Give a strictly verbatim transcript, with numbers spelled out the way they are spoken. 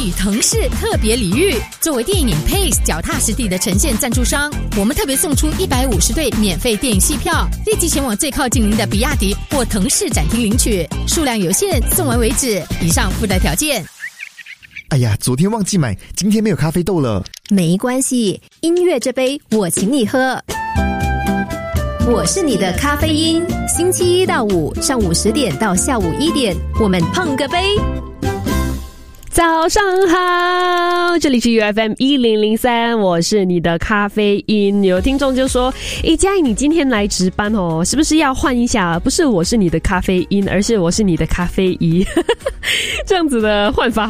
与腾势特别礼遇，作为电影 Pace 脚踏实地的呈现赞助商，我们特别送出一百五十对免费电影戏票，立即前往最靠近您的比亚迪或腾势展厅领取，数量有限，送完为止。以上附带条件。 哎呀，昨天忘记买，今天没有咖啡豆了。 没关系，音乐这杯我请你喝。我是你的咖啡因，星期一到五上午十点到下午一点，我们碰个杯。 早上好，这里是 U F M 一零零三，我是你的咖啡因。有听众就说，诶，嘉怡你今天来值班哦，是不是要换一下？不是我是你的咖啡因，而是我是你的咖啡仪这样子的换法